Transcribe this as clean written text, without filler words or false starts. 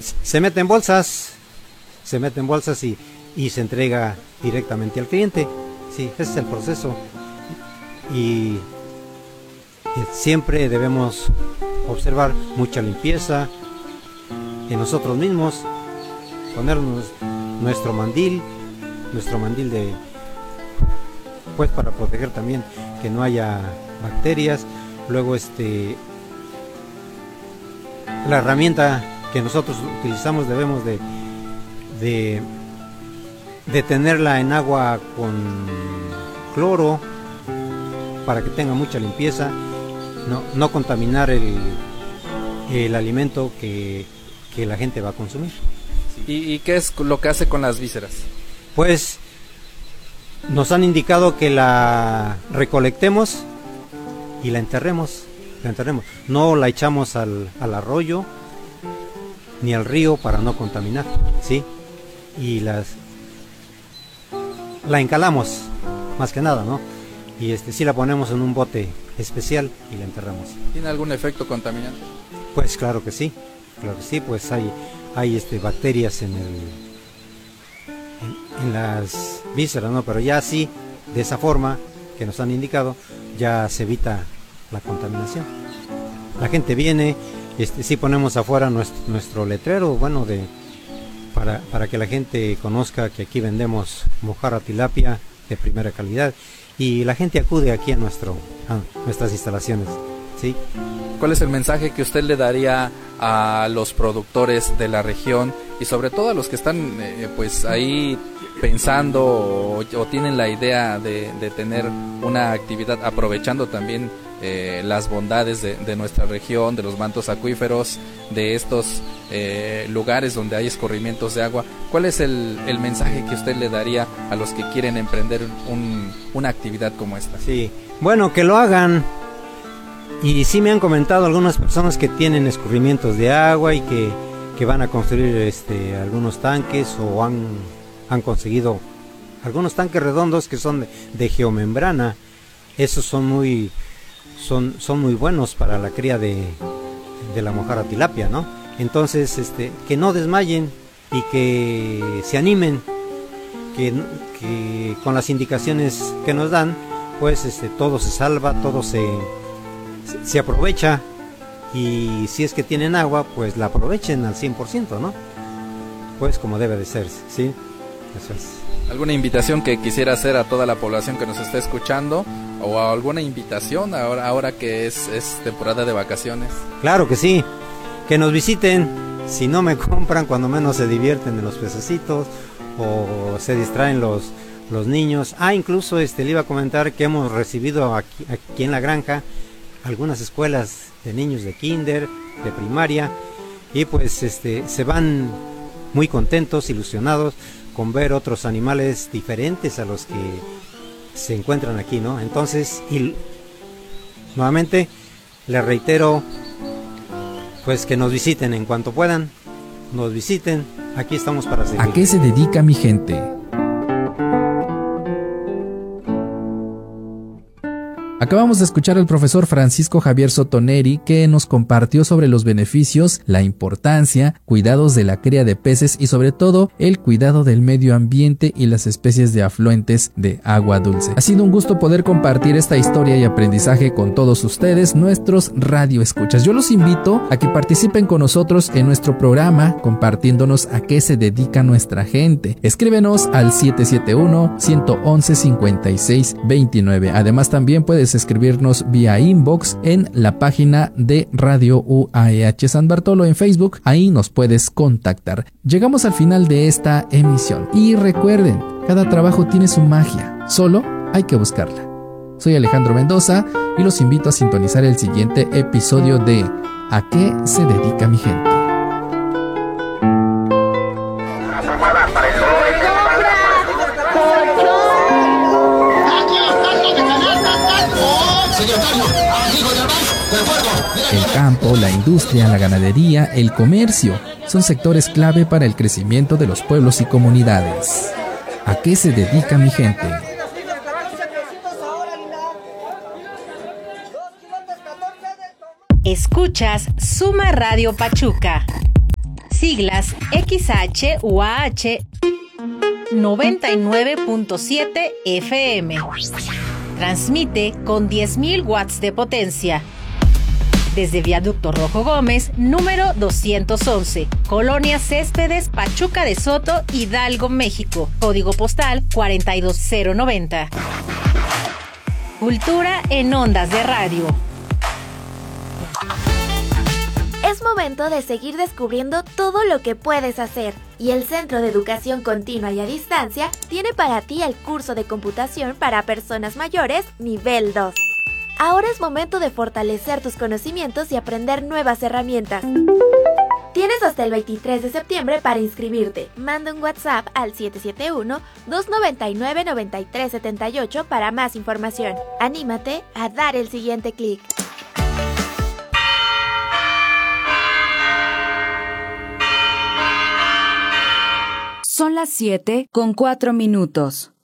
Se mete en bolsas y se entrega directamente al cliente. Sí, ese es el proceso. Y siempre debemos observar mucha limpieza en nosotros mismos, ponernos nuestro mandil de, pues, para proteger también que no haya bacterias. Luego la herramienta que nosotros utilizamos debemos de tenerla en agua con cloro para que tenga mucha limpieza, no contaminar el alimento que la gente va a consumir. ¿Y qué es lo que hace con las vísceras? Pues nos han indicado que la recolectemos y la enterremos. No la echamos al arroyo ni al río para no contaminar, ¿sí? Y la encalamos, más que nada, ¿no? Y sí la ponemos en un bote especial y la enterramos. ¿Tiene algún efecto contaminante? Pues claro que sí, pues hay bacterias en las vísceras, ¿no? Pero ya así, de esa forma que nos han indicado, ya se evita la contaminación. La gente viene, sí ponemos afuera nuestro letrero, bueno, para que la gente conozca que aquí vendemos mojarra tilapia de primera calidad, y la gente acude aquí a nuestras instalaciones, ¿sí? ¿Cuál es el mensaje que usted le daría a los productores de la región y sobre todo a los que están pues ahí pensando o tienen la idea de tener una actividad aprovechando también las bondades de nuestra región, de los mantos acuíferos, de estos lugares donde hay escurrimientos de agua? ¿Cuál es el mensaje que usted le daría a los que quieren emprender una actividad como esta? Sí, bueno, que lo hagan. Y sí me han comentado algunas personas que tienen escurrimientos de agua y que van a construir algunos tanques, o han conseguido algunos tanques redondos que son de geomembrana. Esos son muy buenos para la cría de la mojarra tilapia, ¿no? Entonces, que no desmayen y que se animen, que con las indicaciones que nos dan, pues todo se salva, todo se aprovecha, y si es que tienen agua, pues la aprovechen al 100%, ¿no? Pues como debe de ser, ¿sí? Eso es. ¿Alguna invitación que quisiera hacer a toda la población que nos está escuchando? ¿O alguna invitación ahora que es temporada de vacaciones? Claro que sí, que nos visiten. Si no me compran, cuando menos se divierten en los pececitos o se distraen los niños. Incluso le iba a comentar que hemos recibido aquí en la granja algunas escuelas de niños de kinder, de primaria, y pues se van muy contentos, ilusionados con ver otros animales diferentes a los que se encuentran aquí, ¿no? Entonces, y nuevamente les reitero, pues que nos visiten en cuanto puedan, nos visiten, aquí estamos para servir. ¿A qué se dedica mi gente? Acabamos de escuchar al profesor Francisco Javier Sotoneri, que nos compartió sobre los beneficios, la importancia, cuidados de la cría de peces y sobre todo el cuidado del medio ambiente y las especies de afluentes de agua dulce. Ha sido un gusto poder compartir esta historia y aprendizaje con todos ustedes, nuestros radioescuchas. Yo los invito a que participen con nosotros en nuestro programa, compartiéndonos a qué se dedica nuestra gente. Escríbenos al 771-111-5629. Además, también puedes escribirnos vía inbox en la página de Radio UAEH San Bartolo en Facebook. Ahí nos puedes contactar. Llegamos al final de esta emisión y recuerden, cada trabajo tiene su magia, solo hay que buscarla. Soy Alejandro Mendoza y los invito a sintonizar el siguiente episodio de ¿A qué se dedica mi gente? El campo, la industria, la ganadería, el comercio son sectores clave para el crecimiento de los pueblos y comunidades. ¿A qué se dedica mi gente? Escuchas Suma Radio Pachuca. Siglas XH-UAH 99.7 FM. Transmite con 10.000 watts de potencia. Desde Viaducto Rojo Gómez, número 211, Colonia Céspedes, Pachuca de Soto, Hidalgo, México. Código postal 42090. Cultura en ondas de radio. Es momento de seguir descubriendo todo lo que puedes hacer. Y el Centro de Educación Continua y a Distancia tiene para ti el curso de computación para personas mayores nivel 2. Ahora es momento de fortalecer tus conocimientos y aprender nuevas herramientas. Tienes hasta el 23 de septiembre para inscribirte. Manda un WhatsApp al 771-299-9378 para más información. Anímate a dar el siguiente clic. Son las 7:04.